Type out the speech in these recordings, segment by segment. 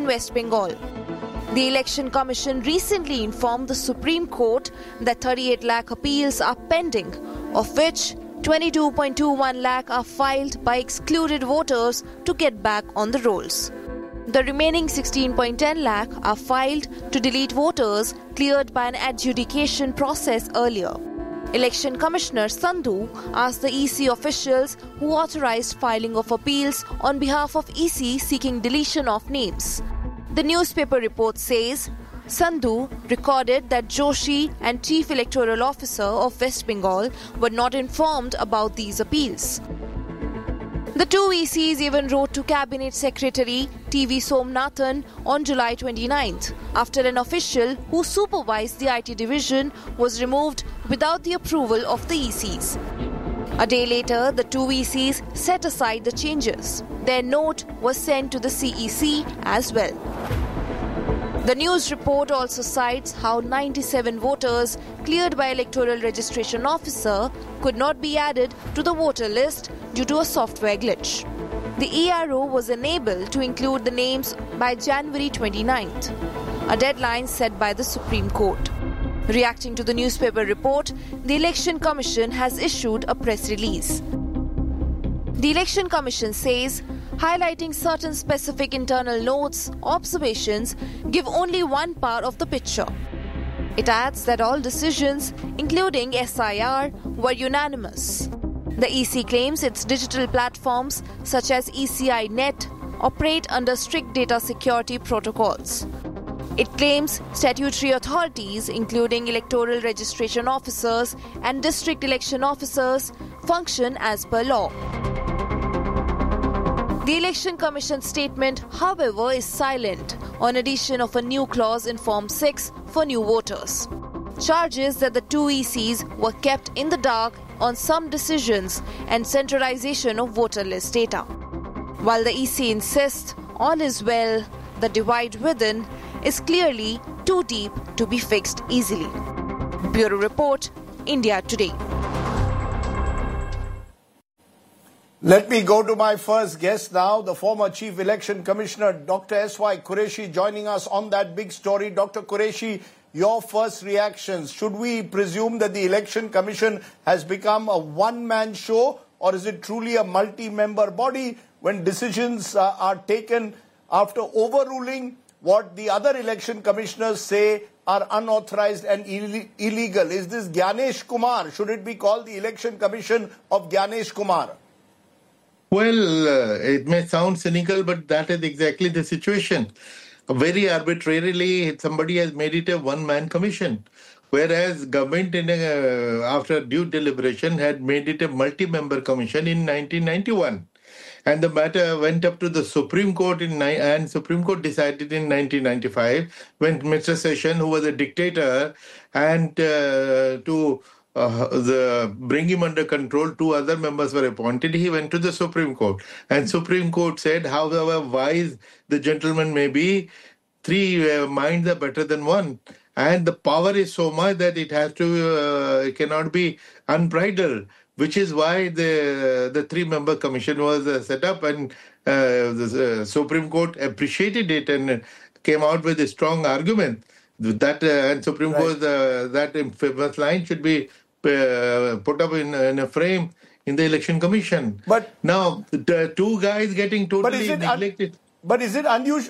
in West Bengal. The Election Commission recently informed the Supreme Court that 38 lakh appeals are pending, of which 22.21 lakh are filed by excluded voters to get back on the rolls. The remaining 16.10 lakh are filed to delete voters cleared by an adjudication process earlier. Election Commissioner Sandhu asked the EC officials who authorized filing of appeals on behalf of EC seeking deletion of names. The newspaper report says Sandhu recorded that Joshi and Chief Electoral Officer of West Bengal were not informed about these appeals. The two ECs even wrote to Cabinet Secretary TV Somnathan on July 29th after an official who supervised the IT division was removed without the approval of the ECs. A day later, the two ECs set aside the changes. Their note was sent to the CEC as well. The news report also cites how 97 voters cleared by Electoral Registration Officer could not be added to the voter list due to a software glitch. The ERO was unable to include the names by January 29th, a deadline set by the Supreme Court. Reacting to the newspaper report, the Election Commission has issued a press release. The Election Commission says highlighting certain specific internal notes, observations give only one part of the picture. It adds that all decisions, including SIR, were unanimous. The EC claims its digital platforms, such as ECI Net, operate under strict data security protocols. It claims statutory authorities, including electoral registration officers and district election officers, function as per law. The Election Commission statement, however, is silent on addition of a new clause in Form 6 for new voters. Charges that the two ECs were kept in the dark on some decisions and centralization of voter list data. While the EC insists all is well, the divide within is clearly too deep to be fixed easily. Bureau Report, India Today. Let me go to my first guest now, the former Chief Election Commissioner, Dr. S.Y. Qureshi, joining us on that big story. Dr. Qureshi, your first reactions. Should we presume that the Election Commission has become a one-man show, or is it truly a multi-member body when decisions are taken after overruling what the other election commissioners say are unauthorized and illegal? Is this Gyanesh Kumar? Should it be called the Election Commission of Gyanesh Kumar? Well, it may sound cynical, but that is exactly the situation. Very arbitrarily, somebody has made it a one-man commission, whereas government, after due deliberation, had made it a multi-member commission in 1991. And the matter went up to the Supreme Court and Supreme Court decided in 1995 when Mr. Sessions, who was a dictator, and to bring him under control, two other members were appointed. He went to the Supreme Court. And Supreme Court said, however wise the gentleman may be, three minds are better than one. And the power is so much that it cannot be unbridled, which is why the three-member commission was set up. And the Supreme Court appreciated it and came out with a strong argument that and Supreme Court, that famous line should be put up in a frame in the Election Commission. But now, the two guys getting totally neglected. But is it unusual?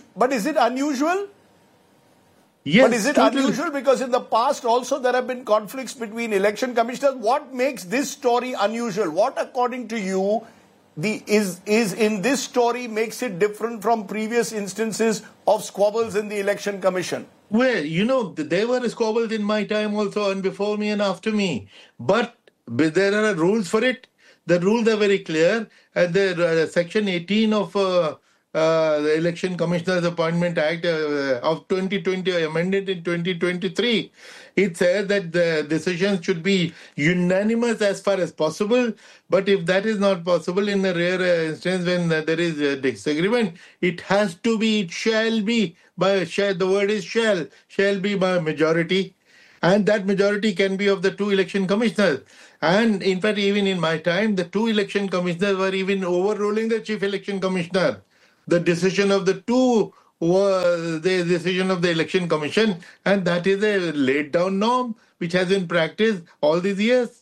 Yes, but is it unusual? Because in the past also there have been conflicts between election commissioners. What makes this story unusual? What, according to you, is in this story makes it different from previous instances of squabbles in the Election Commission? Well, there were squabbles in my time also, and before me and after me. But there are rules for it. The rules are very clear. And the Section 18 of the Election Commissioners Appointment Act of 2020, amended in 2023, it says that the decisions should be unanimous as far as possible. But if that is not possible, in a rare instance when there is a disagreement, it has to be, it shall be the word is shall be by majority. And that majority can be of the two election commissioners. And in fact, even in my time, the two election commissioners were even overruling the chief election commissioner. The decision of the two over the decision of the Election Commission, and that is a laid down norm which has been practiced all these years.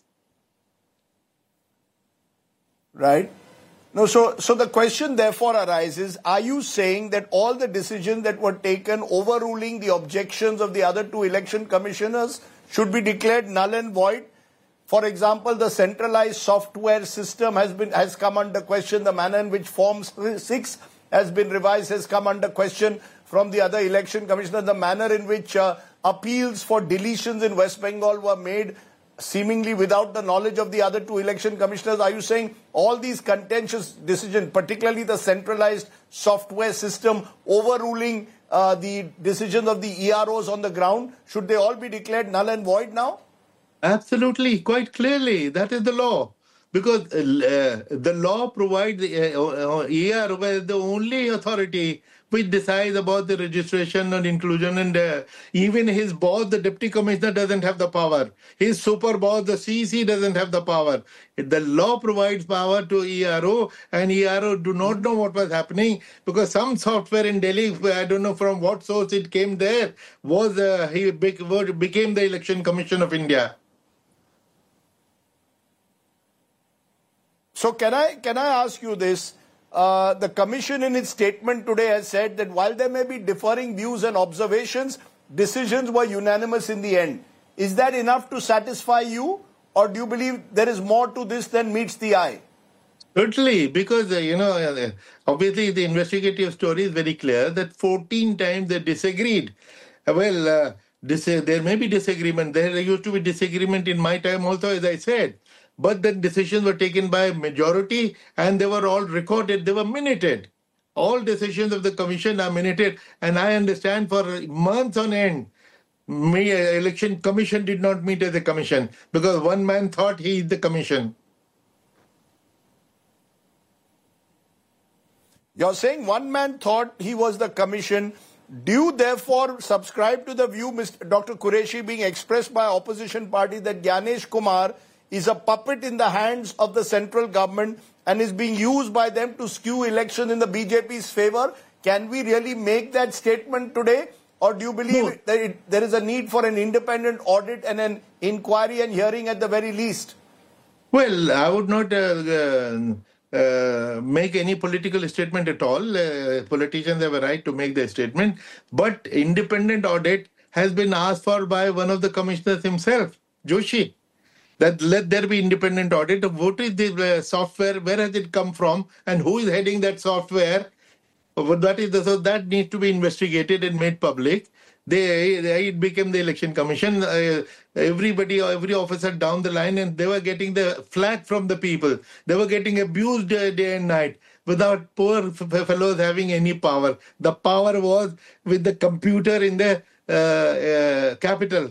Right. No, so the question therefore arises, are you saying that all the decisions that were taken overruling the objections of the other two election commissioners should be declared null and void? For example, the centralized software system has come under question. The manner in which Form 6 has been revised has come under question from the other election commissioners. The manner in which appeals for deletions in West Bengal were made seemingly without the knowledge of the other two election commissioners. Are you saying all these contentious decisions, particularly the centralized software system overruling the decisions of the EROs on the ground, should they all be declared null and void now? Absolutely, quite clearly. That is the law. Because the law provides ERO as the only authority which decides about the registration and inclusion, and even his boss, the deputy commissioner, doesn't have the power. His super boss, the CC, doesn't have the power. The law provides power to ERO, and ERO do not know what was happening because some software in Delhi, I don't know from what source it came there, he became the Election Commission of India. So can I ask you this? The Commission in its statement today has said that while there may be differing views and observations, decisions were unanimous in the end. Is that enough to satisfy you, or do you believe there is more to this than meets the eye? Certainly, because, obviously the investigative story is very clear that 14 times they disagreed. Well, there may be disagreement. There used to be disagreement in my time also, as I said. But the decisions were taken by majority and they were all recorded, they were minuted. All decisions of the commission are minuted, and I understand for months on end, Election Commission did not meet as a commission because one man thought he is the commission. You're saying one man thought he was the commission. Do you therefore subscribe to the view, Dr. Qureshi, being expressed by opposition party that Gyanesh Kumar is a puppet in the hands of the central government and is being used by them to skew elections in the BJP's favor? Can we really make that statement today? Or do you believe that there is a need for an independent audit and an inquiry and hearing at the very least? Well, I would not make any political statement at all. Politicians have a right to make their statement. But independent audit has been asked for by one of the commissioners himself, Joshi. That let there be independent audit of what is the software, where has it come from, and who is heading that software. So that needs to be investigated and made public. It became the Election Commission. Every officer down the line, and they were getting the flack from the people. They were getting abused day and night without poor fellows having any power. The power was with the computer in the capital.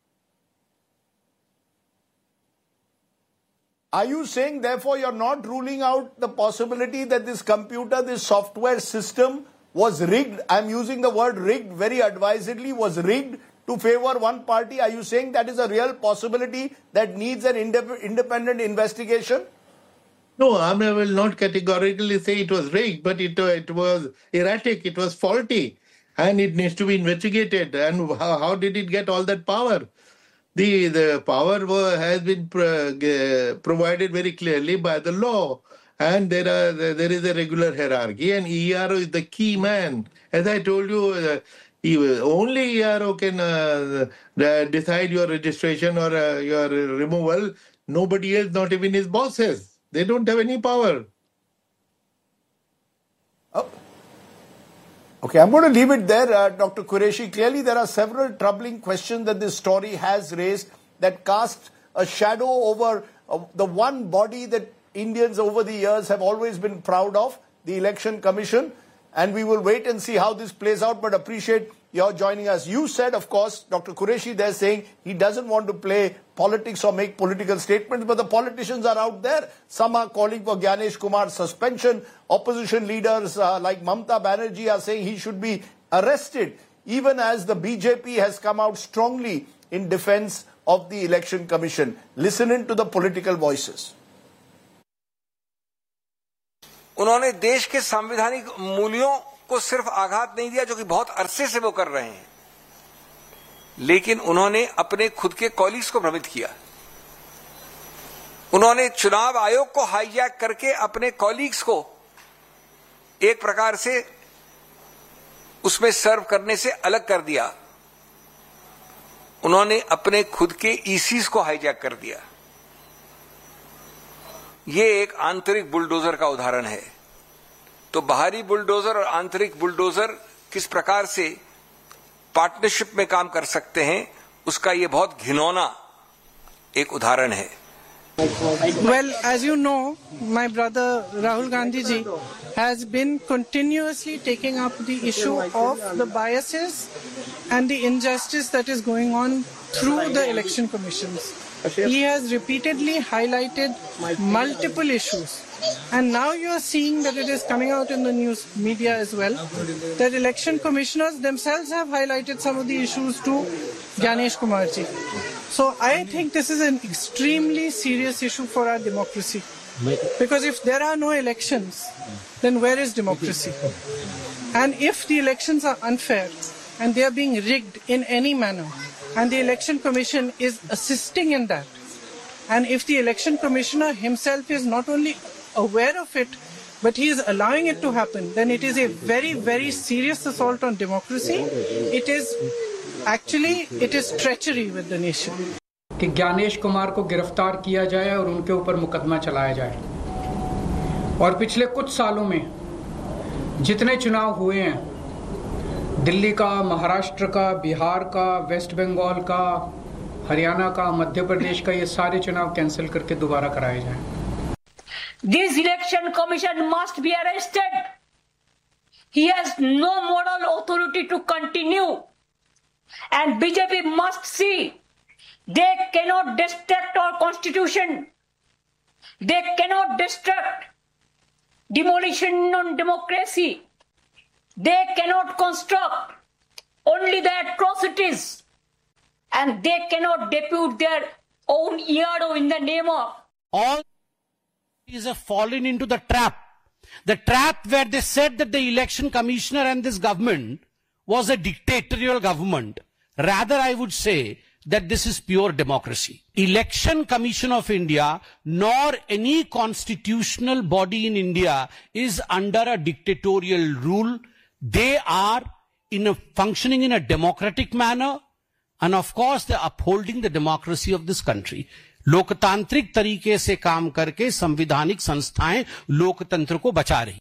Are you saying, therefore, you're not ruling out the possibility that this computer, this software system was rigged? I'm using the word rigged very advisedly, was rigged to favor one party. Are you saying that is a real possibility that needs an independent investigation? No, I will not categorically say it was rigged, but it was erratic, it was faulty, and it needs to be investigated. And how did it get all that power? The power has been provided very clearly by the law, and there is a regular hierarchy, and ERO is the key man. As I told you, only ERO can decide your registration or your removal. Nobody else, not even his bosses. They don't have any power. Oh. Okay, I'm going to leave it there, Dr. Qureshi. Clearly, there are several troubling questions that this story has raised that cast a shadow over the one body that Indians over the years have always been proud of, the Election Commission. And we will wait and see how this plays out, but appreciate your joining us. You said, of course, Dr. Qureshi there saying he doesn't want to play politics or make political statements, but the politicians are out there. Some are calling for Gyanesh Kumar's suspension. Opposition leaders like Mamta Banerjee are saying he should be arrested, even as the BJP has come out strongly in defense of the Election Commission. Listen in to the political voices. उन्होंने देश के संवैधानिक मूल्यों को सिर्फ आघात नहीं दिया, जो कि बहुत अरसे से वो कर रहे हैं, लेकिन उन्होंने अपने खुद के कॉलीग्स को भ्रमित किया। उन्होंने चुनाव आयोग को हाईजैक करके अपने कॉलीग्स को एक प्रकार से उसमें सर्व करने से अलग कर दिया। उन्होंने अपने खुद के ईसीज को हाईजैक कर दिया। ये एक आंतरिक बुलडोजर का उदाहरण है। तो बाहरी बुलडोजर और आंतरिक बुलडोजर किस प्रकार से पार्टनरशिप में काम कर सकते हैं, उसका ये बहुत घिनौना एक उदाहरण है। Well, as you know, my brother Rahul Gandhi ji has been continuously taking up the issue of the biases and the injustice that is going on through the election commissions. He has repeatedly highlighted multiple issues. And now you are seeing that it is coming out in the news media as well, that election commissioners themselves have highlighted some of the issues to Gyanesh Kumar ji. So I think this is an extremely serious issue for our democracy. Because if there are no elections, then where is democracy? And if the elections are unfair and they are being rigged in any manner, and the election commission is assisting in that, and if the election commissioner himself is not only aware of it, but he is allowing it to happen, then it is a very, very serious assault on democracy. It is treachery with the nation. कि ज्ञानेश कुमार को गिरफ्तार किया जाए और उनके ऊपर मुकदमा चलाया जाए। और पिछले कुछ सालों में जितने चुनाव हुए हैं, दिल्ली का, महाराष्ट्र का, बिहार का, वेस्ट बंगाल का, हरियाणा का, मध्य प्रदेश का, ये सारे चुनाव कैंसिल करके दोबारा कराए जाएं। This election commission must be arrested. He has no moral authority to continue. And BJP must see they cannot destruct our constitution. They cannot destruct demolition on democracy. They cannot construct only the atrocities. And they cannot depute their own ERO in the name of all. Have fallen into the trap where they said that the election commissioner and this government was a dictatorial government. Rather, I would say that this is pure democracy. Election Commission of India, nor any constitutional body in India is under a dictatorial rule. They are functioning in a democratic manner, and of course they are upholding the democracy of this country. लोकतांत्रिक तरीके से काम करके संवैधानिक संस्थाएं लोकतंत्र को बचा रही।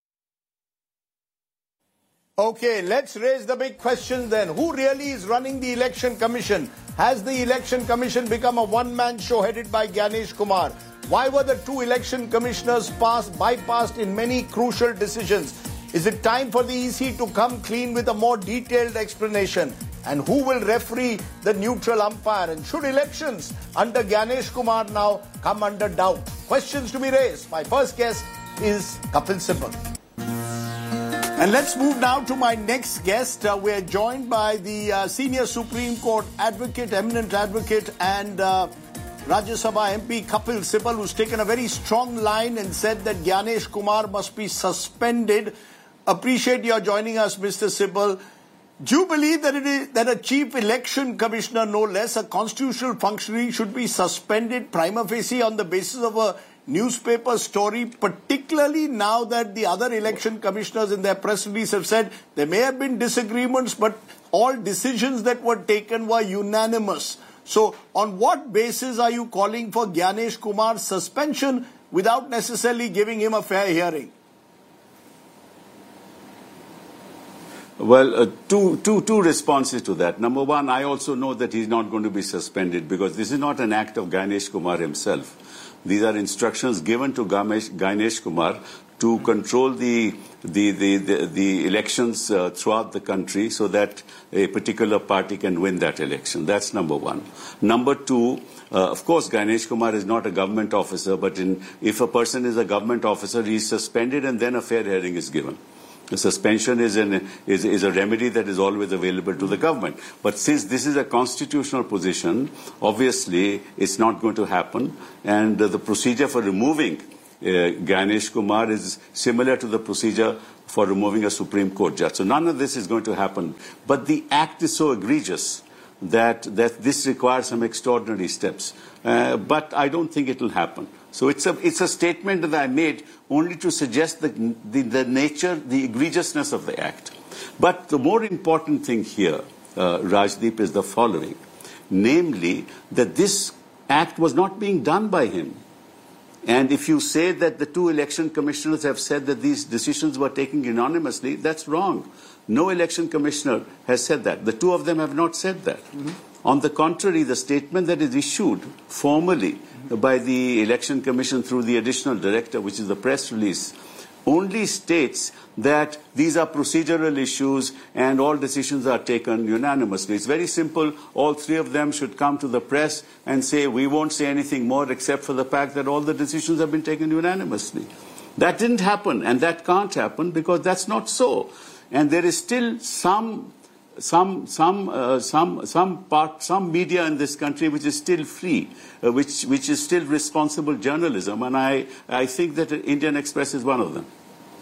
Okay, let's raise the big questions then. Who really is running the election commission? Has the election commission become a one-man show headed by Gyanesh Kumar? Why were the two election commissioners bypassed in many crucial decisions? Is it time for the EC to come clean with a more detailed explanation? And who will referee the neutral umpire? And should elections under Gyanesh Kumar now come under doubt? Questions to be raised. My first guest is Kapil Sibal. And let's move now to my next guest. We're joined by the senior Supreme Court advocate, eminent advocate, and Rajya Sabha MP Kapil Sibal, who's taken a very strong line and said that Gyanesh Kumar must be suspended. Appreciate your joining us, Mr. Sibal. Do you believe that a chief election commissioner, no less, a constitutional functionary, should be suspended prima facie on the basis of a newspaper story, particularly now that the other election commissioners in their press release have said there may have been disagreements, but all decisions that were taken were unanimous? So on what basis are you calling for Gyanesh Kumar's suspension without necessarily giving him a fair hearing? Well, two responses to that. Number one, I also know that he's not going to be suspended because this is not an act of Gyanesh Kumar himself. These are instructions given to Gyanesh Kumar to control the elections throughout the country so that a particular party can win that election. That's number one. Number two, of course, Gyanesh Kumar is not a government officer, but if a person is a government officer, he is suspended and then a fair hearing is given. The suspension is a remedy that is always available to the government. But since this is a constitutional position, obviously it's not going to happen. And the procedure for removing Ganesh Kumar is similar to the procedure for removing a Supreme Court judge. So none of this is going to happen. But the act is so egregious that this requires some extraordinary steps. But I don't think it will happen. So it's a statement that I made only to suggest the nature, the egregiousness of the act. But the more important thing here, Rajdeep, is the following. Namely, that this act was not being done by him. And if you say that the two election commissioners have said that these decisions were taken unanimously, that's wrong. No election commissioner has said that. The two of them have not said that. On the contrary, the statement that is issued formally by the Election Commission through the additional director, which is the press release, only states that these are procedural issues and all decisions are taken unanimously. It's very simple. All three of them should come to the press and say, we won't say anything more except for the fact that all the decisions have been taken unanimously. That didn't happen, and that can't happen because that's not so. And there is still some media in this country which is still free, which is still responsible journalism, and I think that Indian Express is one of them.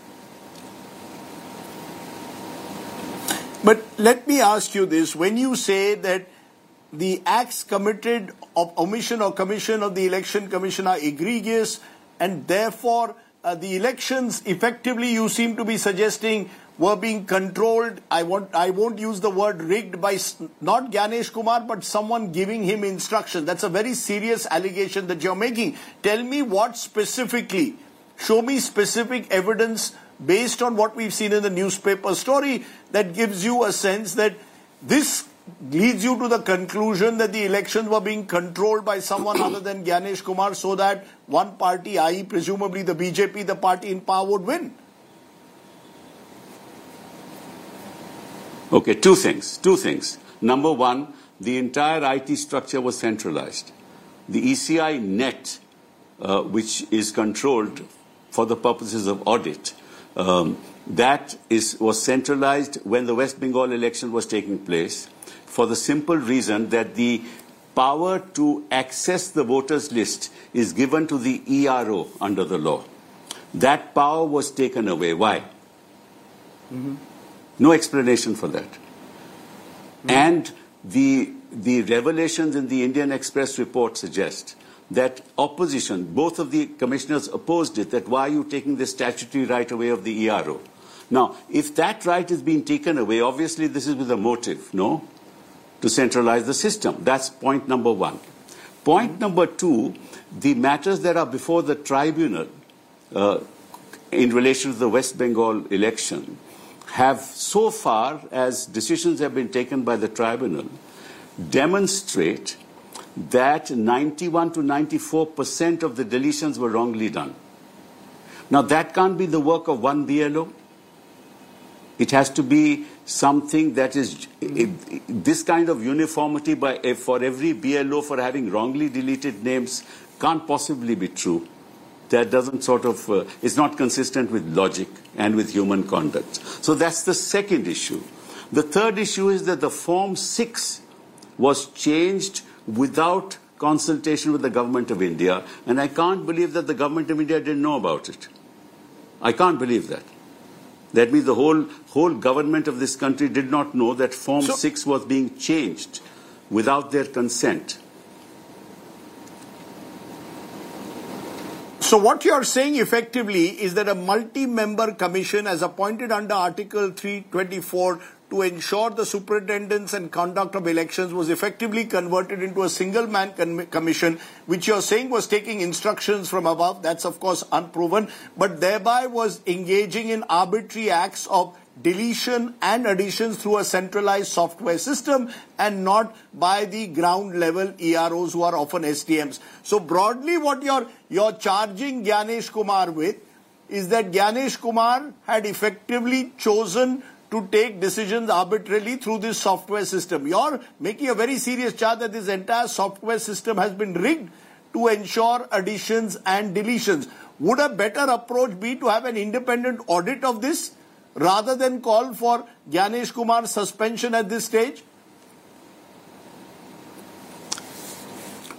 But let me ask you this. When you say that the acts committed of omission or commission of the Election Commission are egregious and therefore the elections effectively, you seem to be suggesting, were being controlled, I won't use the word rigged, by not Ganesh Kumar but someone giving him instruction. That's a very serious allegation that you're making. Tell me what specifically, show me specific evidence based on what we've seen in the newspaper story that gives you a sense that this leads you to the conclusion that the elections were being controlled by someone other than Ganesh Kumar so that one party, i.e. presumably the BJP, the party in power, would win. Okay, two things. Number one, the entire IT structure was centralized. The ECI net, which is controlled for the purposes of audit, was centralized when the West Bengal election was taking place for the simple reason that the power to access the voters list is given to the ERO under the law. That power was taken away. Why? No explanation for that. And the revelations in the Indian Express report suggest that opposition, both of the commissioners opposed it, that why are you taking the statutory right away of the ERO? Now, if that right is being taken away, obviously this is with a motive, no? To centralize the system. That's point number one. Point number two, the matters that are before the tribunal in relation to the West Bengal election have, so far as decisions have been taken by the tribunal, demonstrate that 91 to 94% of the deletions were wrongly done. Now, that can't be the work of one BLO. It has to be something that is this kind of uniformity for every BLO for having wrongly deleted names can't possibly be true. That doesn't it's not consistent with logic and with human conduct. So that's the second issue. The third issue is that the Form 6 was changed without consultation with the Government of India, and I can't believe that the Government of India didn't know about it. I can't believe that. That means the whole government of this country did not know that Form 6 was being changed without their consent. So what you're saying effectively is that a multi-member commission as appointed under Article 324 to ensure the superintendence and conduct of elections was effectively converted into a single-man commission, which you're saying was taking instructions from above. That's, of course, unproven, but thereby was engaging in arbitrary acts of deletion and additions through a centralized software system and not by the ground level EROs who are often STMs. So broadly what you're charging Ganesh Kumar with is that Ganesh Kumar had effectively chosen to take decisions arbitrarily through this software system. You're making a very serious charge that this entire software system has been rigged to ensure additions and deletions. Would a better approach be to have an independent audit of this rather than call for Ganesh Kumar's suspension at this stage?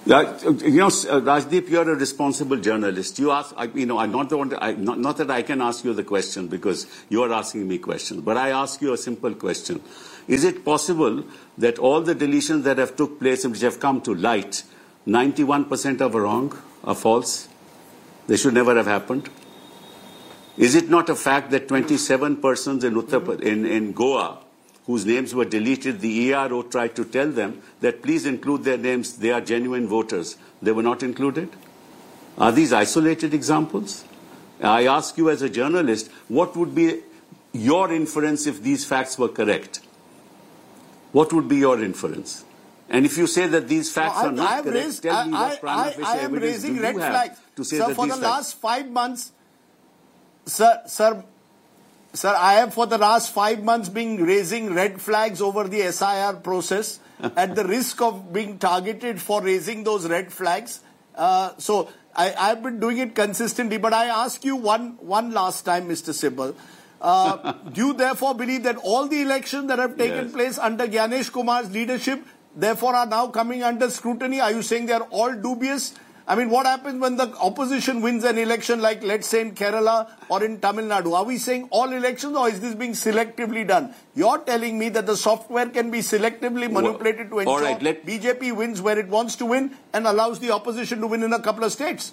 Rajdeep, you're a responsible journalist. You ask, I'm not the one. Not that I can ask you the question because you are asking me questions, but I ask you a simple question: is it possible that all the deletions that have took place and which have come to light, 91% are wrong, are false? They should never have happened. Is it not a fact that 27 persons in Goa, whose names were deleted, the ERO tried to tell them that please include their names, they are genuine voters. They were not included? Are these isolated examples? I ask you as a journalist, what would be your inference if these facts were correct? What would be your inference? And if you say that these facts are not correct, tell me what prima facie evidence do you have to say that these facts... For the last 5 months, Sir, I have for the last 5 months been raising red flags over the SIR process at the risk of being targeted for raising those red flags. So I've been doing it consistently. But I ask you one last time, Mr. Sibal. Do you therefore believe that all the elections that have taken place under Gyanesh Kumar's leadership therefore are now coming under scrutiny? Are you saying they are all dubious? I mean, what happens when the opposition wins an election like, let's say, in Kerala or in Tamil Nadu? Are we saying all elections or is this being selectively done? You're telling me that the software can be selectively manipulated to ensure BJP wins where it wants to win and allows the opposition to win in a couple of states.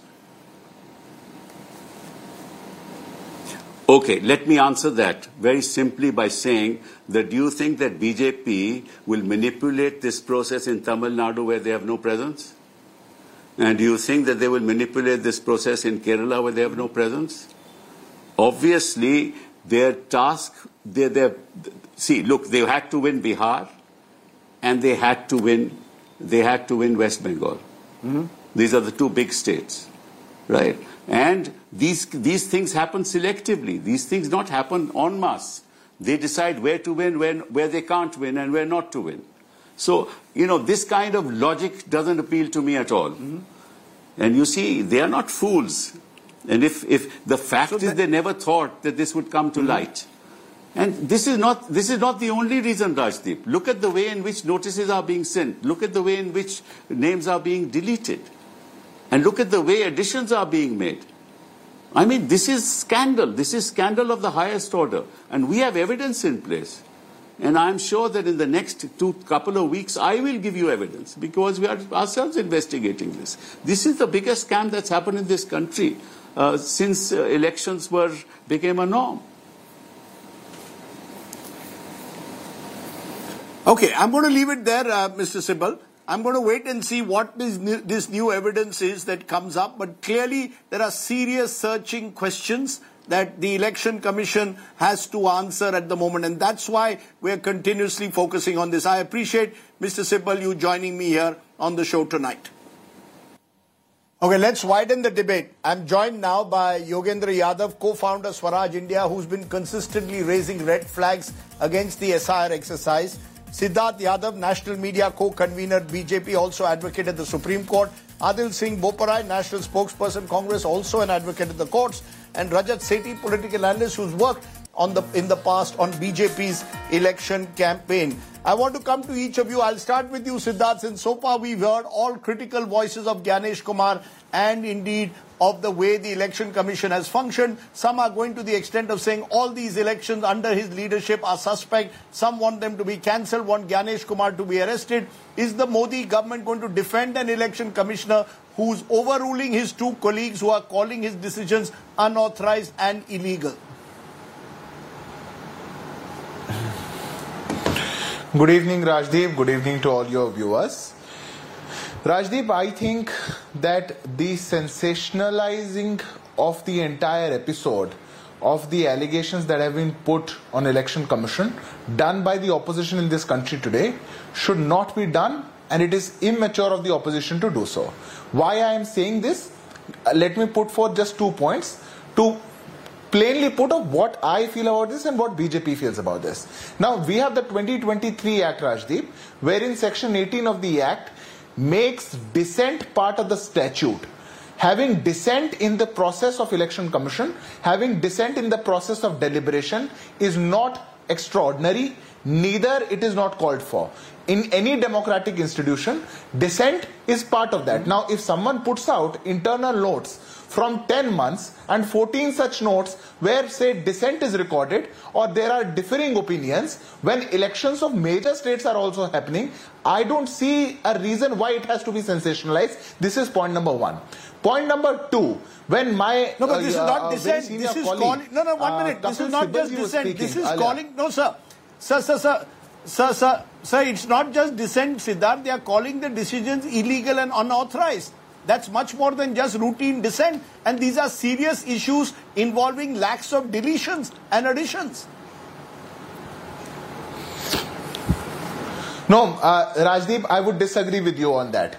Okay, let me answer that very simply by saying that do you think that BJP will manipulate this process in Tamil Nadu where they have no presence? And do you think that they will manipulate this process in Kerala where they have no presence? Obviously, their task, see, look, they had to win Bihar and they had to win West Bengal. Mm-hmm. These are the two big states, right? And these things happen selectively. These things not happen en masse. They decide where to win, where they can't win, and where not to win. So, this kind of logic doesn't appeal to me at all. Mm-hmm. And you see, they are not fools. And if the fact is they never thought that this would come to light. And this is not the only reason, Rajdeep. Look at the way in which notices are being sent. Look at the way in which names are being deleted. And look at the way additions are being made. I mean, this is scandal. This is scandal of the highest order. And we have evidence in place. And I'm sure that in the next couple of weeks, I will give you evidence because we are ourselves investigating this. This is the biggest scam that's happened in this country since elections became a norm. Okay, I'm going to leave it there, Mr. Sibal. I'm going to wait and see what this new evidence is that comes up. But clearly, there are serious searching questions that the Election Commission has to answer at the moment. And that's why we're continuously focusing on this. I appreciate, Mr. Sibal, you joining me here on the show tonight. Okay, let's widen the debate. I'm joined now by Yogendra Yadav, co-founder Swaraj India, who's been consistently raising red flags against the SIR exercise. Siddharth Yadav, National Media Co-Convener, BJP, also advocate at the Supreme Court. Adil Singh Boparai, National Spokesperson, Congress, also an advocate at the courts. And Rajat Sethi, political analyst who's worked in the past on BJP's election campaign. I want to come to each of you. I'll start with you, Siddharth, since so far we've heard all critical voices of Gyanesh Kumar and indeed of the way the Election Commission has functioned. Some are going to the extent of saying all these elections under his leadership are suspect. Some want them to be cancelled, want Gyanesh Kumar to be arrested. Is the Modi government going to defend an election commissioner who's overruling his two colleagues who are calling his decisions unauthorized and illegal? Good evening, Rajdeep. Good evening to all your viewers. Rajdeep, I think that the sensationalizing of the entire episode of the allegations that have been put on Election Commission done by the opposition in this country today should not be done, and it is immature of the opposition to do so. Why I am saying this? Let me put forth just 2 points to plainly put up what I feel about this and what BJP feels about this. Now, we have the 2023 Act, Rajdeep, wherein Section 18 of the Act makes dissent part of the statute. Having dissent in the process of Election Commission, having dissent in the process of deliberation is not extraordinary. neither it is not called for. In any democratic institution, dissent is part of that. Now, if someone puts out internal notes from 10 months and 14 such notes where, say, dissent is recorded or there are differing opinions, when elections of major states are also happening, I don't see a reason why it has to be sensationalized. This is point number one. Point number two, when my... No, but this is not dissent. This is calling... No, 1 minute. This is not just dissent. This is calling... No, sir. Sir, it's not just dissent, Siddharth. They are calling the decisions illegal and unauthorized. That's much more than just routine dissent. And these are serious issues involving lakhs of deletions and additions. No, Rajdeep, I would disagree with you on that.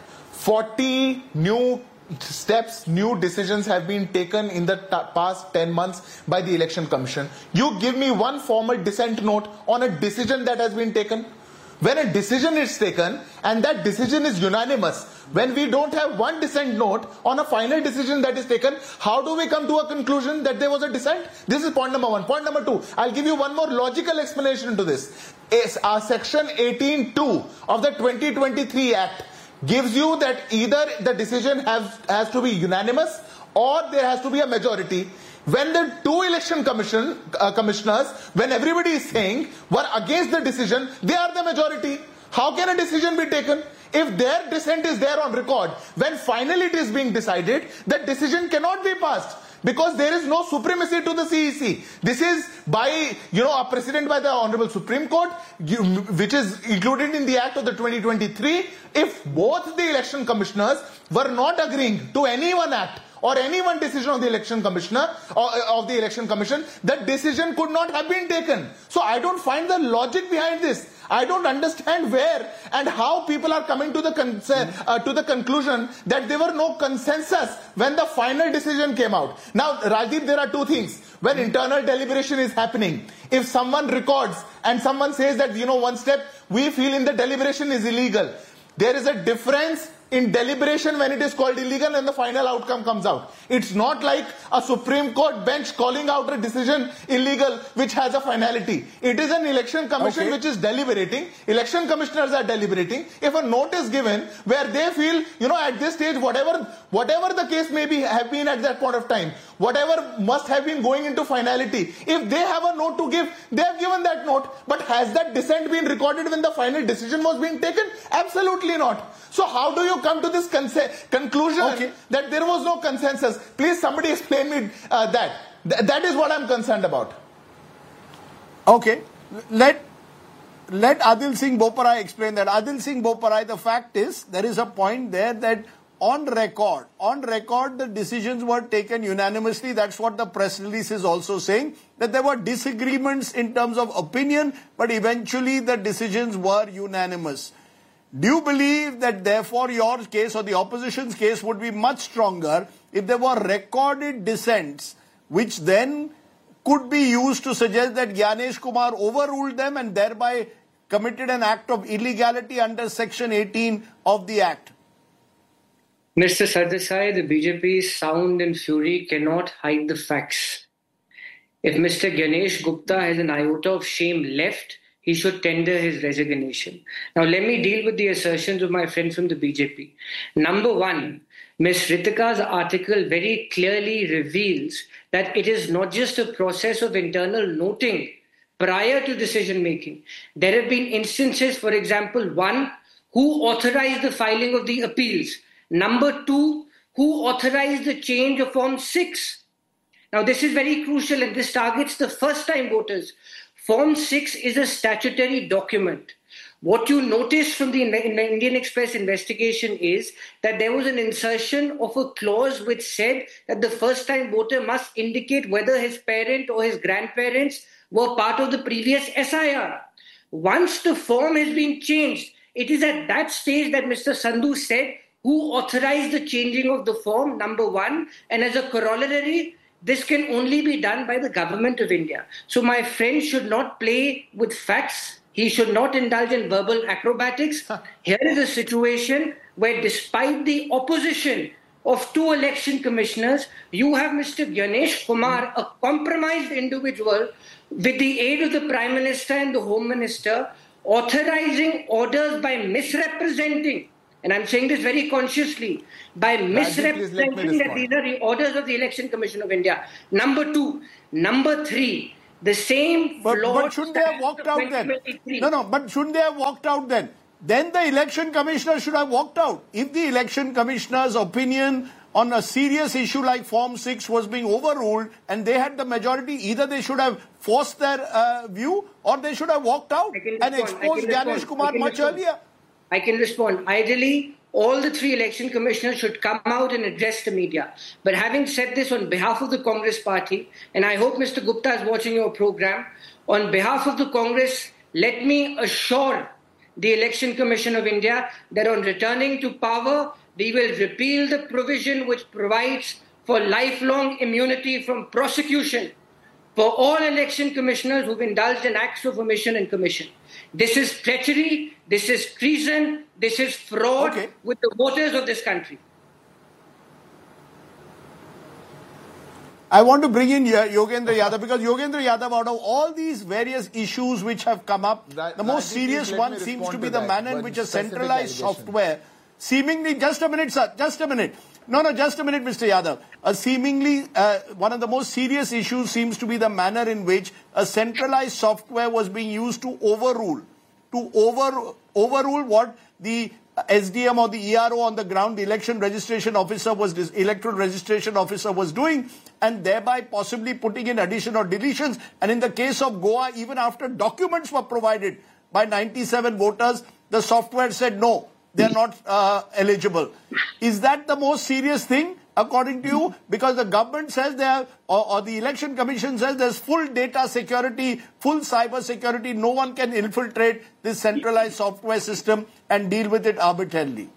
40 new steps, new decisions have been taken in the past 10 months by the Election Commission. You give me one formal dissent note on a decision that has been taken. When a decision is taken and that decision is unanimous, when we don't have one dissent note on a final decision that is taken, how do we come to a conclusion that there was a dissent? This is point number one. Point number two, I'll give you one more logical explanation to this. Section 18(2) of the 2023 Act gives you that either the decision has to be unanimous or there has to be a majority. When the two election commissioners, when everybody is saying were against the decision, they are the majority. How can a decision be taken? If their dissent is there on record, when finally it is being decided, that decision cannot be passed. Because there is no supremacy to the CEC. This is by, a precedent by the Honorable Supreme Court, which is included in the Act of the 2023. If both the election commissioners were not agreeing to any one act or any one decision of the election commissioner or of the election commission, that decision could not have been taken. So I don't find the logic behind this. I don't understand where and how people are coming to the conclusion that there were no consensus when the final decision came out. Now, Rajdeep, there are two things. When internal deliberation is happening, if someone records and someone says that, one step we feel in the deliberation is illegal, there is a difference in deliberation when it is called illegal and the final outcome comes out. It's not like a Supreme Court bench calling out a decision illegal which has a finality. It is an election commission which is deliberating. Election commissioners are deliberating. If a note is given where they feel, at this stage, whatever the case may be have been at that point of time, whatever must have been going into finality, if they have a note to give, they have given that note. But has that dissent been recorded when the final decision was being taken? Absolutely not. So how do you come to this conclusion that there was no consensus? Please, somebody explain me that. That is what I'm concerned about. Okay. Let Adil Singh Boparai explain that. Adil Singh Boparai, the fact is, there is a point there that on record, the decisions were taken unanimously. That's what the press release is also saying, that there were disagreements in terms of opinion, but eventually the decisions were unanimous. Do you believe that therefore your case or the opposition's case would be much stronger if there were recorded dissents which then could be used to suggest that Gyanesh Kumar overruled them and thereby committed an act of illegality under Section 18 of the Act? Mr. Sardesai, the BJP's sound and fury cannot hide the facts. If Mr. Ganesh Gupta has an iota of shame left, he should tender his resignation. Now, let me deal with the assertions of my friend from the BJP. Number one, Ms. Ritika's article very clearly reveals that it is not just a process of internal noting prior to decision making. There have been instances, for example, one, who authorized the filing of the appeals. Number two, who authorized the change of Form 6. Now, this is very crucial and this targets the first-time voters. Form 6 is a statutory document. What you notice from the Indian Express investigation is that there was an insertion of a clause which said that the first-time voter must indicate whether his parent or his grandparents were part of the previous SIR. Once the form has been changed, it is at that stage that Mr. Sandhu said who authorized the changing of the form, number one, and as a corollary, this can only be done by the government of India. So my friend should not play with facts. He should not indulge in verbal acrobatics. Here is a situation where despite the opposition of 2 election commissioners. You have Mr. Ganesh Kumar, a compromised individual, with the aid of the Prime Minister and the Home Minister, authorizing orders by misrepresenting, and I'm saying this very consciously, by misrepresenting that these are the orders of the Election Commission of India. Number 2. Number 3, the same But shouldn't they have walked out then? No, but shouldn't they have walked out then? Then the election commissioner should have walked out. If the election commissioner's opinion on a serious issue like Form 6 was being overruled and they had the majority, either they should have forced their view or they should have walked out and exposed Ganesh Kumar much earlier. I can respond. Ideally, all the 3 election commissioners should come out and address the media. But having said this on behalf of the Congress party, and I hope Mr. Gupta is watching your program, on behalf of the Congress, let me assure the Election Commission of India that on returning to power, we will repeal the provision which provides for lifelong immunity from prosecution for all election commissioners who've indulged in acts of omission and commission. This is treachery, this is treason, this is fraud with the voters of this country. I want to bring in Yogendra Yadav because Yogendra Yadav, out of all these various issues which have come up, the most serious one seems to be the manner in which a centralized software, seemingly, just a minute, sir, just a minute. No, just a minute, Mr. Yadav. Seemingly, one of the most serious issues seems to be the manner in which a centralized software was being used to overrule what the SDM or the ERO on the ground, the electoral registration officer was doing, and thereby possibly putting in addition or deletions. And in the case of Goa, even after documents were provided by 97 voters, the software said no, they are not eligible. Is that the most serious thing, according to you? Because the government says they have, or the election commission says there's full data security, full cyber security. No one can infiltrate this centralized software system and deal with it arbitrarily.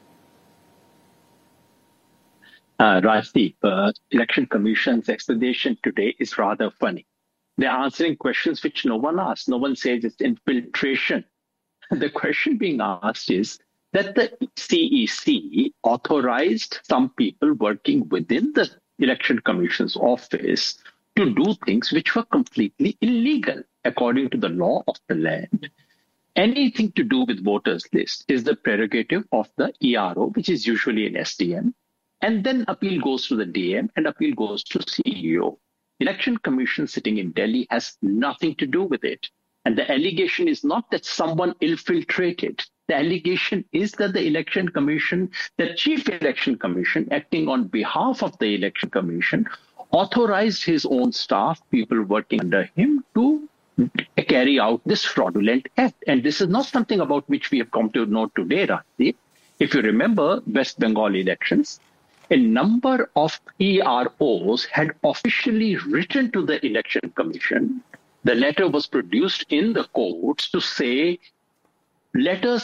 Rajdeep, Election Commission's explanation today is rather funny. They're answering questions which no one asked. No one says it's infiltration. The question being asked is that the CEC authorized some people working within the Election Commission's office to do things which were completely illegal according to the law of the land. Anything to do with voters list is the prerogative of the ERO, which is usually an SDM, and then appeal goes to the DM and appeal goes to CEO. Election Commission sitting in Delhi has nothing to do with it. And the allegation is not that someone infiltrated. The allegation is that the Election Commission, the Chief Election Commission, acting on behalf of the Election Commission, authorized his own staff, people working under him, to carry out this fraudulent act. And this is not something about which we have come to know today, Rajdeep. If you remember West Bengal elections, a number of EROs had officially written to the Election Commission. The letter was produced in the courts to say notices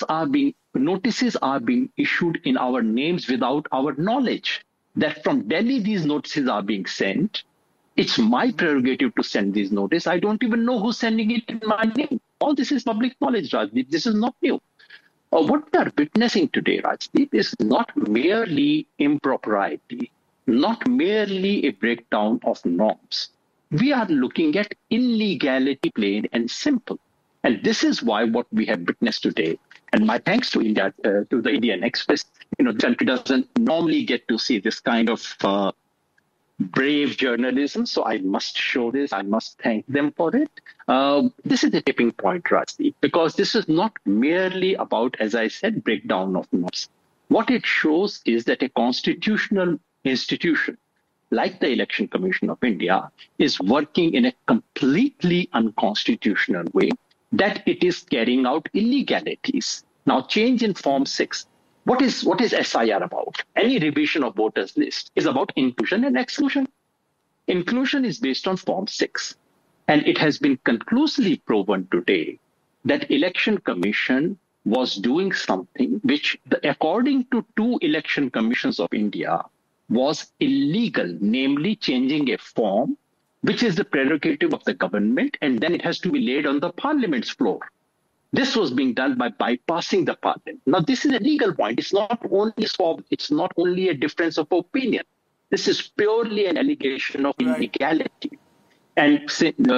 are being issued in our names without our knowledge. That from Delhi these notices are being sent. It's my prerogative to send these notices. I don't even know who's sending it in my name. All this is public knowledge, Rajdeep. This is not new. What we are witnessing today, Rajdeep, is not merely impropriety, not merely a breakdown of norms. We are looking at illegality, plain and simple. And this is why what we have witnessed today, and my thanks to India, to the Indian Express, the country doesn't normally get to see this kind of brave journalism. So I must show this. I must thank them for it. This is a tipping point, Rajdeep, because this is not merely about, as I said, breakdown of norms. What it shows is that a constitutional institution like the Election Commission of India is working in a completely unconstitutional way, that it is carrying out illegalities. Now, change in Form 6. What is SIR about? Any revision of voters list is about inclusion and exclusion. Inclusion is based on Form 6. And it has been conclusively proven today that Election Commission was doing something which, according to 2 election commissions of India, was illegal, namely changing a form, which is the prerogative of the government, and then it has to be laid on the parliament's floor. This was being done by bypassing the parliament. Now, this is a legal point. It's not only a difference of opinion. This is purely an allegation of illegality. And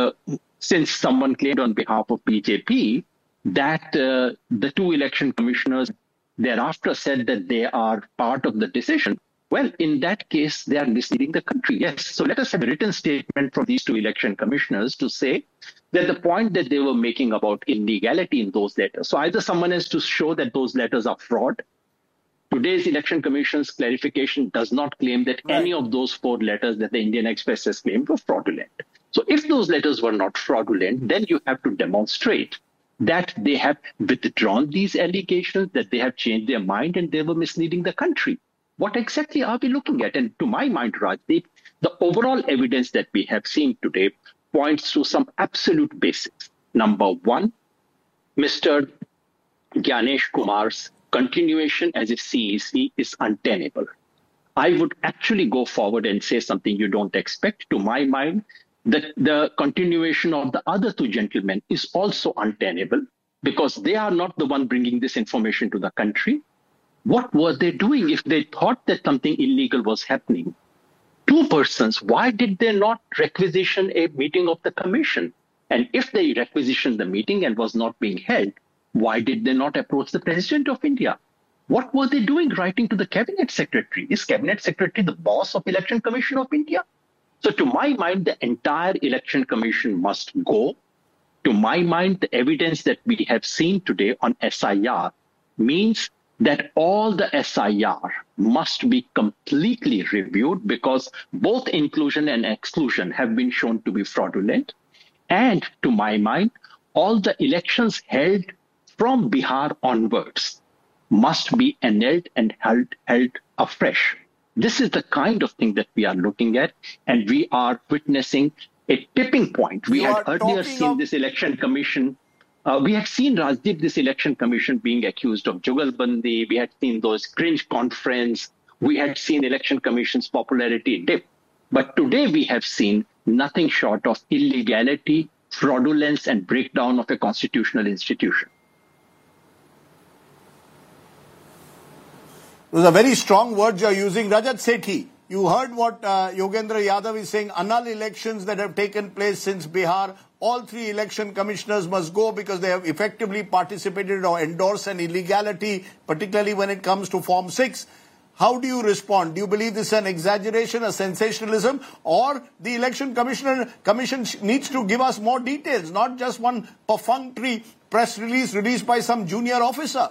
since someone claimed on behalf of BJP that the two election commissioners thereafter said that they are part of the decision, well, in that case, they are misleading the country. Yes. So let us have a written statement from these two election commissioners to say that the point that they were making about illegality in those letters. So either someone has to show that those letters are fraud. Today's Election Commission's clarification does not claim that any of those 4 letters that the Indian Express has claimed were fraudulent. So if those letters were not fraudulent, then you have to demonstrate that they have withdrawn these allegations, that they have changed their mind and they were misleading the country. What exactly are we looking at? And to my mind, Rajdeep, the overall evidence that we have seen today points to some absolute basics. Number one, Mr. Gyanesh Kumar's continuation as a CEC is untenable. I would actually go forward and say something you don't expect. To my mind, that the continuation of the other 2 gentlemen is also untenable because they are not the one bringing this information to the country. What were they doing if they thought that something illegal was happening? 2 persons, why did they not requisition a meeting of the commission? And if they requisitioned the meeting and was not being held, why did they not approach the President of India? What were they doing writing to the Cabinet Secretary? Is Cabinet Secretary the boss of Election Commission of India? So to my mind, the entire Election Commission must go. To my mind, the evidence that we have seen today on SIR means that all the SIR must be completely reviewed because both inclusion and exclusion have been shown to be fraudulent. And to my mind, all the elections held from Bihar onwards must be annulled and held afresh. This is the kind of thing that we are looking at, and we are witnessing a tipping point. We had earlier seen this election commission. We had seen, Rajdeep, this election commission being accused of jugalbandi. We had seen those cringe conference. We had seen election commission's popularity dip. But today we have seen nothing short of illegality, fraudulence, and breakdown of a constitutional institution. Those are very strong words you're using. Rajat Sethi, you heard what Yogendra Yadav is saying. Annul elections that have taken place since Bihar, all 3 election commissioners must go because they have effectively participated or endorsed an illegality, particularly when it comes to Form 6. How do you respond? Do you believe this is an exaggeration, a sensationalism, or the election commission needs to give us more details, not just one perfunctory press release released by some junior officer?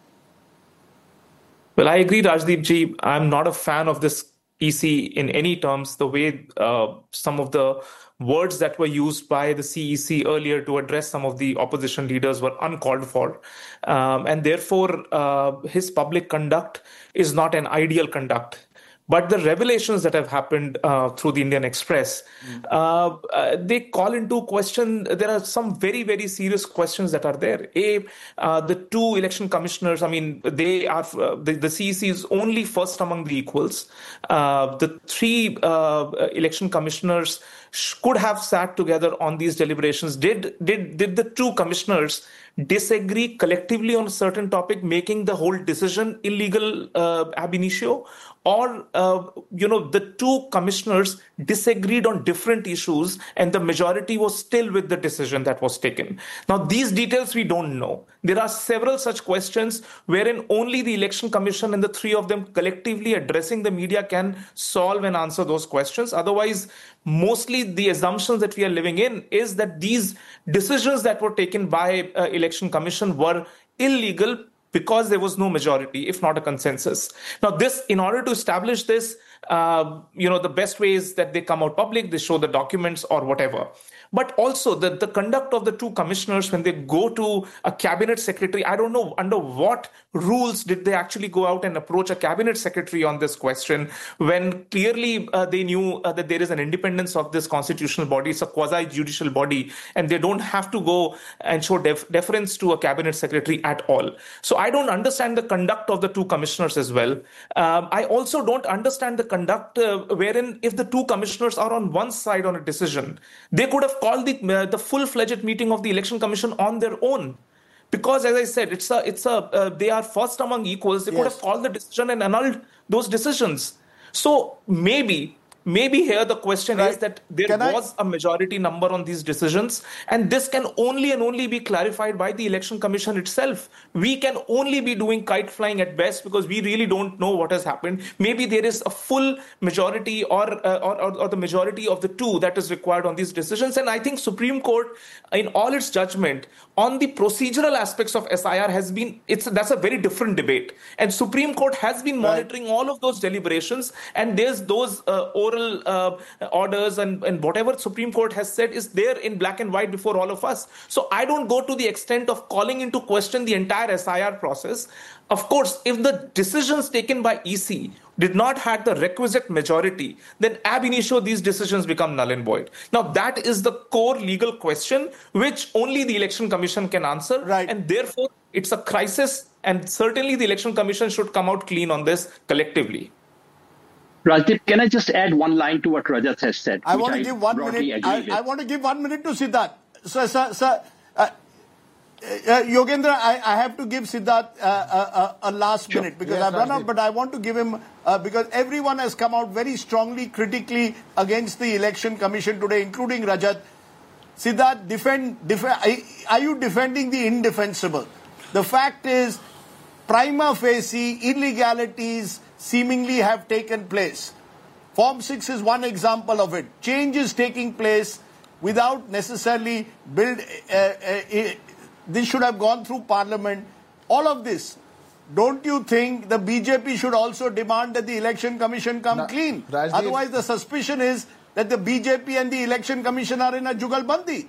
Well, I agree, Rajdeep ji. I'm not a fan of this EC in any terms. The way some of the words that were used by the CEC earlier to address some of the opposition leaders were uncalled for. And therefore, his public conduct is not an ideal conduct. But the revelations that have happened through the Indian Express, they call into question, there are some very, very serious questions that are there. The 2 election commissioners, I mean, they are, the CEC is only first among the equals. The 3 election commissioners could have sat together on these deliberations. Did the 2 commissioners disagree collectively on a certain topic, making the whole decision illegal ab initio? Or, the 2 commissioners disagreed on different issues and the majority was still with the decision that was taken. Now, these details we don't know. There are several such questions wherein only the Election Commission and the 3 of them collectively addressing the media can solve and answer those questions. Otherwise, mostly the assumptions that we are living in is that these decisions that were taken by Election Commission were illegal because there was no majority, if not a consensus. Now, in order to establish this, the best way is that they come out public, they show the documents or whatever. But also the conduct of the 2 commissioners when they go to a cabinet secretary, I don't know under what rules did they actually go out and approach a cabinet secretary on this question when clearly they knew that there is an independence of this constitutional body. It's a quasi-judicial body and they don't have to go and show deference to a cabinet secretary at all. So I don't understand the conduct of the 2 commissioners as well. I also don't understand the conduct wherein if the 2 commissioners are on one side on a decision, they could have called the full-fledged meeting of the Election Commission on their own. Because, as I said, they are first among equals. They could have called the decision and annulled those decisions. So maybe here the question is that there was a majority number on these decisions, and this can only and only be clarified by the Election Commission itself. We can only be doing kite flying at best because we really don't know what has happened. Maybe there is a full majority or the majority of the two that is required on these decisions. And I think Supreme Court, in all its judgment on the procedural aspects of SIR, that's a very different debate. And Supreme Court has been monitoring all of those deliberations, and there's those oral orders and whatever Supreme Court has said is there in black and white before all of us. So I don't go to the extent of calling into question the entire SIR process. Of course, if the decisions taken by EC did not have the requisite majority, then ab initio these decisions become null and void. Now that is the core legal question which only the Election Commission can answer. And therefore it's a crisis, and certainly the Election Commission should come out clean on this collectively. Rajdeep, can I just add one line to what Rajat has said? I want to give 1 minute. I want to give 1 minute to Siddharth. Sir, Yogendra, I have to give Siddharth a last minute because I've run out, but I want to give him, because everyone has come out very strongly, critically against the Election Commission today, including Rajat. Siddharth, are you defending the indefensible? The fact is, prima facie, illegalities seemingly have taken place. Form 6 is one example of it. Change is taking place without necessarily this should have gone through Parliament. All of this. Don't you think the BJP should also demand that the Election Commission come clean? Rajdeep, otherwise the suspicion is that the BJP and the Election Commission are in a jugalbandi.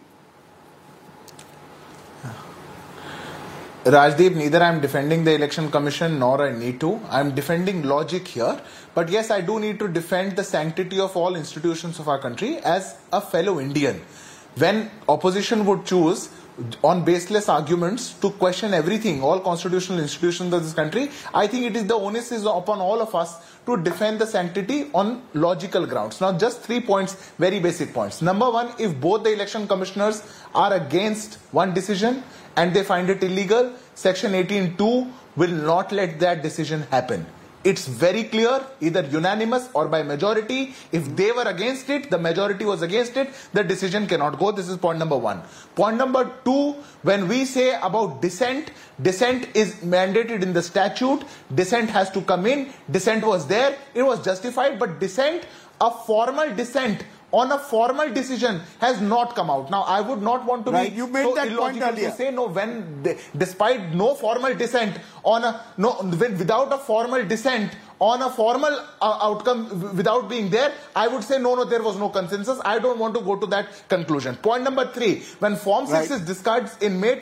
Rajdeep, neither I am defending the Election Commission nor I need to. I am defending logic here. But yes, I do need to defend the sanctity of all institutions of our country as a fellow Indian. When opposition would choose on baseless arguments to question everything, all constitutional institutions of this country, I think it is the onus is upon all of us to defend the sanctity on logical grounds. Now, just 3 points, very basic points. Number one, if both the election commissioners are against one decision and they find it illegal, Section 18(2) will not let that decision happen. It's very clear, either unanimous or by majority. If they were against it, the majority was against it, the decision cannot go. This is point number one. Point number two, when we say about dissent, dissent is mandated in the statute. Dissent has to come in. Dissent was there. It was justified. But dissent, a formal dissent on a formal decision has not come out. Now, I would not want to be you made so that illogical point earlier. to say no when, despite no formal dissent on a without a formal dissent on a formal outcome without being there, I would say no, there was no consensus. I don't want to go to that conclusion. Point number three, when Form 6 is discarded in May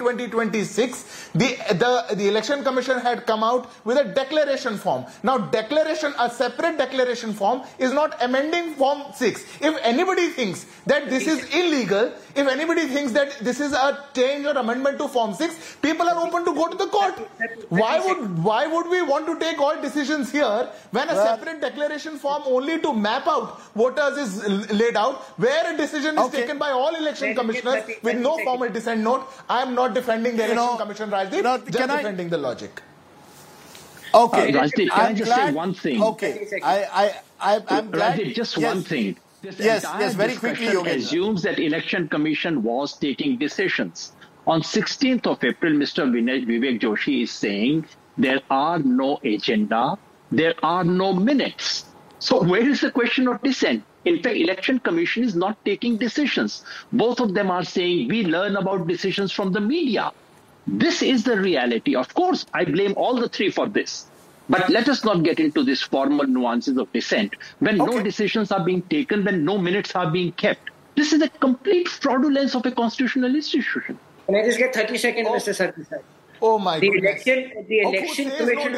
2026, the Election Commission had come out with a declaration form. Now, a separate declaration form is not amending Form 6. If anybody thinks that this is illegal, if anybody thinks that this is a change or amendment to Form 6, people are open to go to the court. Why would we want to take all decisions here when a separate declaration form only to map out voters is laid out, where a decision is taken by all election commissioners with no formal dissent note? I am not defending the Election Commission, Rajdeep, just defending the logic. Okay. Rajdeep, can I just say one thing? Okay. I'm glad. Rajdeep, just one thing. This very quickly, Yogendra. Assumes that Election Commission was taking decisions. On 16th of April, Mr. Vivek Joshi is saying there are no agenda, there are no minutes. So where is the question of dissent? In fact, Election Commission is not taking decisions. Both of them are saying we learn about decisions from the media. This is the reality. Of course, I blame all the three for this. But let us not get into these formal nuances of dissent. When no decisions are being taken, when no minutes are being kept. This is a complete fraudulence of a constitutional institution. Can I just get 30 seconds, Mr. Sardesai? Oh my goodness. The election commission.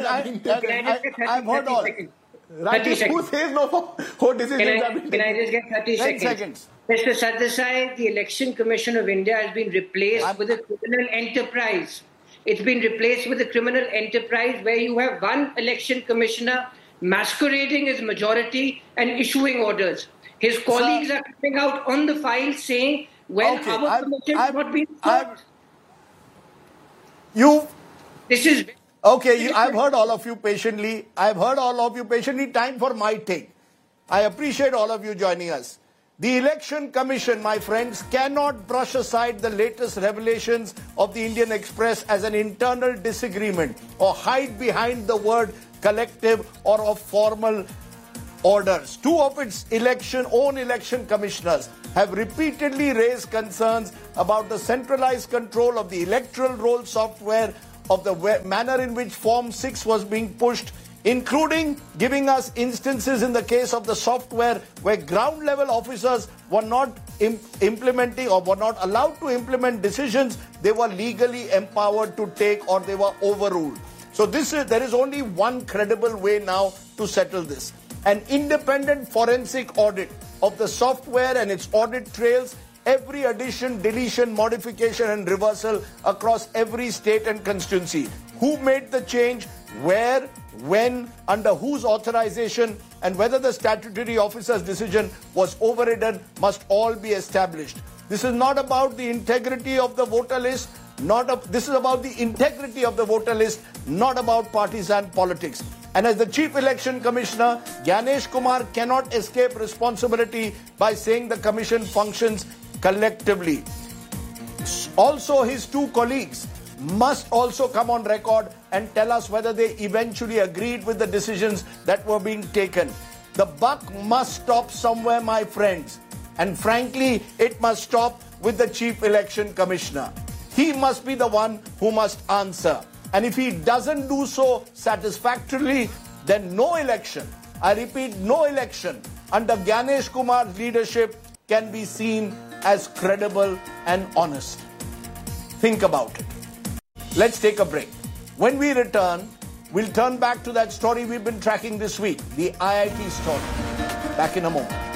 I've heard all. Who says no for decisions have been taken? Can I just get 30 seconds? Mr. Sardesai, the Election Commission of India has been replaced with a criminal enterprise. It's been replaced with a criminal enterprise where you have one election commissioner masquerading as majority and issuing orders. His colleagues are coming out on the file saying, well, our commission has not been served. This is... Okay, I've heard all of you patiently. Time for my take. I appreciate all of you joining us. The Election Commission, my friends, cannot brush aside the latest revelations of the Indian Express as an internal disagreement or hide behind the word collective or of formal orders. Two of its own election commissioners have repeatedly raised concerns about the centralized control of the electoral roll software, of the manner in which Form 6 was being pushed, including giving us instances in the case of the software where ground level officers were not implementing or were not allowed to implement decisions they were legally empowered to take, or they were overruled. So there is only one credible way now to settle this. An independent forensic audit of the software and its audit trails, every addition, deletion, modification and reversal across every state and constituency. Who made the change, where, when, under whose authorization, and whether the statutory officer's decision was overridden must all be established. This is not about the integrity of the voter list. This is about the integrity of the voter list, not about partisan politics. And as the Chief Election Commissioner, Gyanesh Kumar cannot escape responsibility by saying the Commission functions collectively. Also, his two colleagues must also come on record and tell us whether they eventually agreed with the decisions that were being taken. The buck must stop somewhere, my friends. And frankly, it must stop with the Chief Election Commissioner. He must be the one who must answer. And if he doesn't do so satisfactorily, then no election, I repeat, no election under Gyanesh Kumar's leadership can be seen as credible and honest. Think about it. Let's take a break. When we return, we'll turn back to that story we've been tracking this week, the IIT story. Back in a moment.